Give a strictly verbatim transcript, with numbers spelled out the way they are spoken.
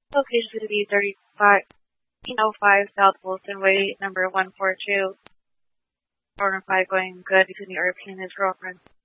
Location to be thirty-five oh five South Wilson Way, number one four two. four one five going good between the European and his girlfriend.